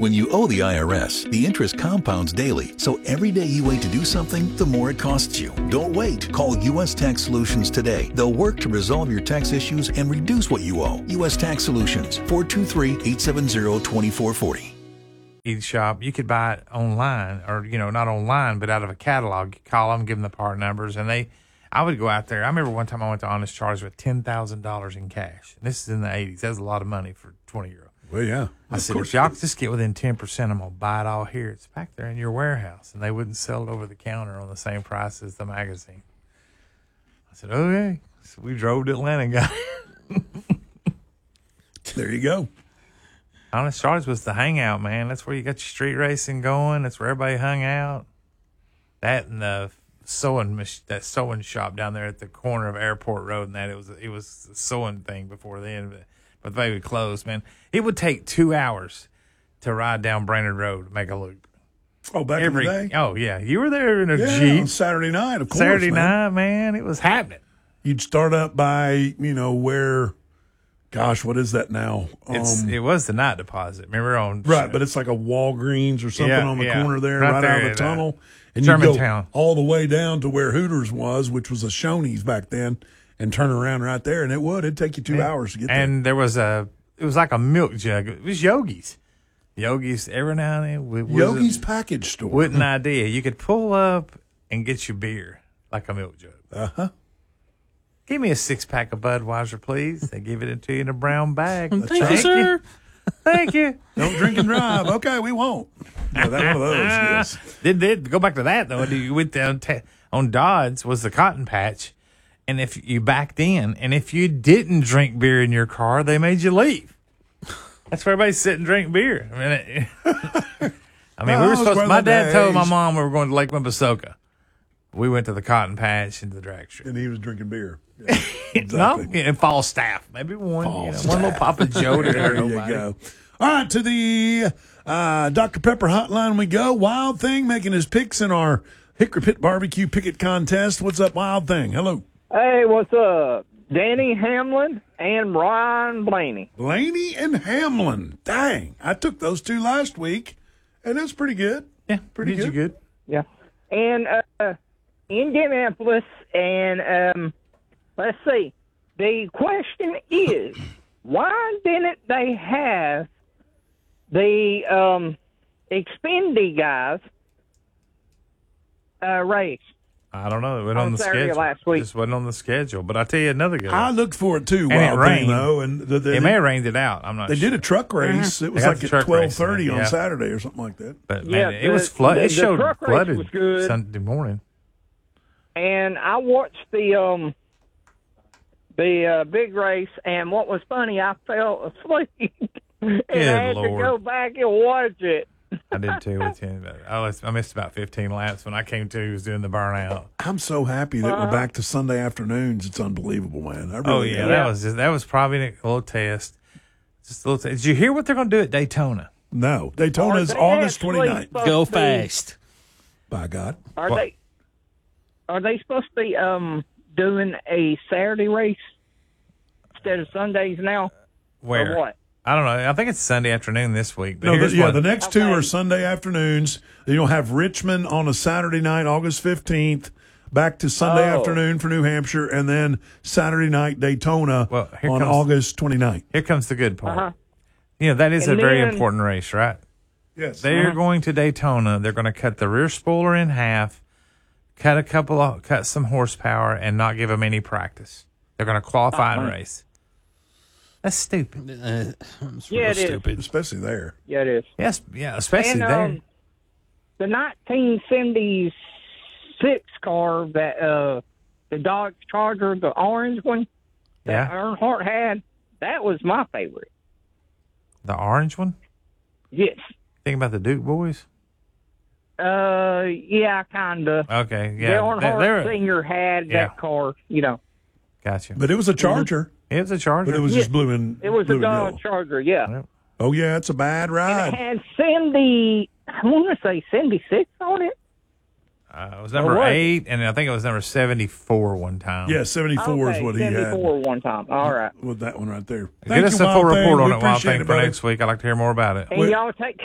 When you owe the IRS, the interest compounds daily, so every day you wait to do something, the more it costs you. Don't wait. Call U.S. Tax Solutions today. They'll work to resolve your tax issues and reduce what you owe. U.S. Tax Solutions, 423-870-2440. Shop, you could buy it online, or not online, but out of a catalog. You call them, give them the part numbers, and I would go out there. I remember one time I went to Honest Charlie's with $10,000 in cash. And this is in the 80s. That's a lot of money for 20-year-old. Well, yeah. I said, if y'all just get within 10%, I'm going to buy it all here. It's back there in your warehouse. And they wouldn't sell it over the counter on the same price as the magazine. I said, okay. So we drove to Atlanta and got it. There you go. Honest Charlie's was the hangout, man. That's where you got your street racing going. That's where everybody hung out. That and the sewing shop down there at the corner of Airport Road, and it was a sewing thing before then, but they would close, man. It would take 2 hours to ride down Brainerd Road to make a loop. Oh, back in the day? Oh, yeah. You were there in a Jeep. On Saturday night, of course. Saturday night, man. It was happening. You'd start up by, where, gosh, what is that now? It was the Night Deposit. Remember on... Right, but it's like a Walgreens or something on the corner there, right out of the tunnel. And you go all the way down to where Hooters was, which was a Shoney's back then, and turn around right there. And it'd take you 2 hours to get there. And it was like a milk jug. It was Yogi's. Yogi's every now and then. Yogi's package store. What an idea. You could pull up and get your beer like a milk jug. Uh-huh. Give me a 6-pack of Budweiser, please. They give it to you in a brown bag. Thank you, sir. Thank you. Don't drink and drive. Okay, we won't. Yeah, that one of those, yes. Did go back to that, though. You went down on Dodds was the Cotton Patch, and if you backed in, and if you didn't drink beer in your car, they made you leave. That's where everybody sit and drink beer. We were supposed to, my dad told my mom we were going to Lake Wimpesoka. We went to the Cotton Patch and the drag strip. And he was drinking beer. Yeah, exactly. No, and Falstaff. Maybe one little Papa Joe to there you go. All right, to the Dr. Pepper hotline we go. Wild Thing making his picks in our Hickory Pit Barbecue Picket Contest. What's up, Wild Thing? Hello. Hey, what's up? Danny Hamlin and Ryan Blaney. Blaney and Hamlin. Dang. I took those two last week, and it's pretty good. Yeah, pretty good. Yeah. And Indianapolis, and let's see. The question is, why didn't they have the Xfinity guys race? I don't know. It wasn't on the schedule last week. It just wasn't on the schedule. But I tell you another good one. I looked for it too. And it rained, though, and it may have rained it out. I'm not sure. They did a truck race. It was like at 12:30 on Saturday or something like that. But man, it was flooded. It showed flooded Sunday morning. And I watched the big race, and what was funny, I fell asleep, and I had to go back and watch it. I did too with you. I missed about 15 laps when I came to. He was doing the burnout. I'm so happy that we're back to Sunday afternoons. It's unbelievable, man. That was probably a little test. Just a little test. Did you hear what they're going to do at Daytona? No, Daytona is August 29th. Go fast. By God. Are they supposed to be doing a Saturday race instead of Sundays now? Where? Or what? I don't know. I think it's Sunday afternoon this week. But the next two are Sunday afternoons. Then you'll have Richmond on a Saturday night, August 15th, back to Sunday afternoon for New Hampshire, and then Saturday night Daytona on August 29th. Here comes the good part. That is a very important race, right? Yes. They are going to Daytona. They're going to cut the rear spoiler in half, cut some horsepower, and not give them any practice. They're going to qualify and race. That's stupid. It's real stupid. Especially there. Yeah, it is. Yes, yeah, especially there. The 1976 car that the Dodge Charger, the orange one that Earnhardt had, that was my favorite. The orange one? Yes. Think about the Duke boys? Yeah, kind of. Okay, yeah. The Earnhardt Senior had that car, Gotcha. But it was a Charger. It was a Charger. But it was just blue and it was a Dodge Charger, yeah. Oh, yeah, it's a bad ride. And it had I want to say 76 on it. It was number 8, and I think it was number 74 one time. Yeah, 74 is what he had. 74 one time. All right. With that one right there. Get us a full report on it, Wild Thing, for next week. I'd like to hear more about it. And y'all take